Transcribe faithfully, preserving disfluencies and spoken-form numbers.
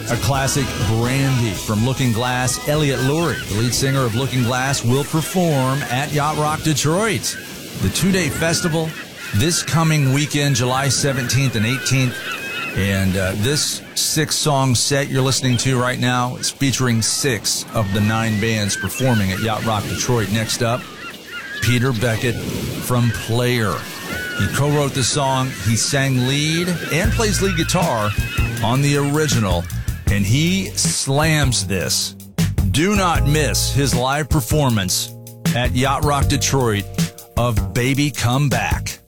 A classic, Brandy, from Looking Glass. Elliot Lurie, the lead singer of Looking Glass, will perform at Yacht Rock Detroit. The two-day festival this coming weekend, July seventeenth and eighteenth. And uh, this six-song set you're listening to right now is featuring six of the nine bands performing at Yacht Rock Detroit. Next up, Peter Beckett from Player. He co-wrote the song. He sang lead and plays lead guitar on the original, and he slams this. Do not miss his live performance at Yacht Rock Detroit of Baby Come Back.